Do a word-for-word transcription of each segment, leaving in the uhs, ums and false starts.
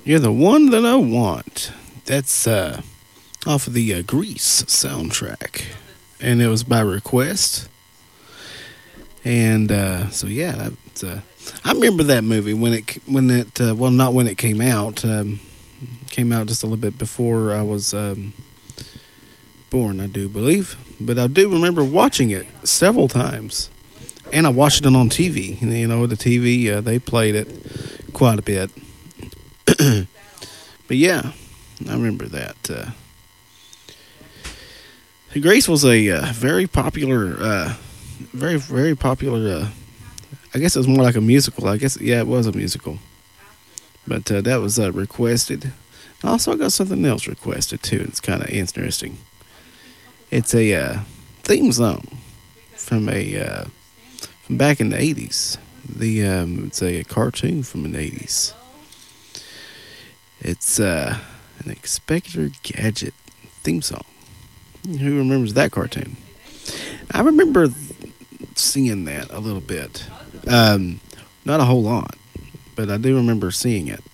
You're the one that I want. That's uh, off of the uh, Grease soundtrack, and it was by request. And uh, so yeah, that, uh, I remember that movie when it when it uh, well not when it came out. Um, came out just a little bit before I was um, born, I do believe. But I do remember watching it several times, and I watched it on T V. You know, the T V uh, they played it quite a bit. But yeah, I remember that. Uh, Grace was a uh, very popular, uh, very very popular. Uh, I guess it was more like a musical. I guess yeah, it was a musical. But uh, that was uh, requested. Also, I got something else requested too. It's kind of interesting. It's a uh, theme song from a uh, from back in the eighties. The um, it's a cartoon from the eighties. It's uh, an Inspector Gadget theme song. Who remembers that cartoon? I remember seeing that a little bit. Um, not a whole lot, but I do remember seeing it.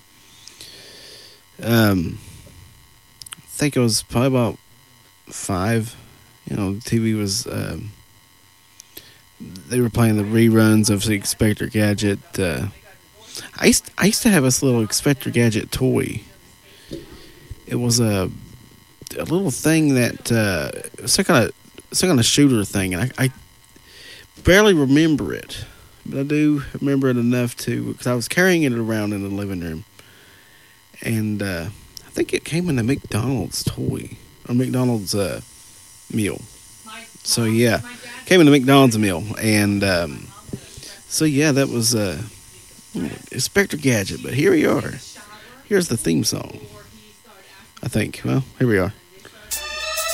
Um, I think it was probably about five. You know, the T V was. Um, they were playing the reruns of the Inspector Gadget. Uh, I used I used to have this little Inspector Gadget toy. It was a a little thing that uh, it was some kind of some kind of shooter thing, and I, I barely remember it, but I do remember it enough to because I was carrying it around in the living room, and uh, I think it came in a McDonald's toy or McDonald's uh, meal. So yeah, came in a McDonald's meal, and um, so yeah, that was uh, Inspector Gadget. But here we are. Here's the theme song. I think. Well, here we are.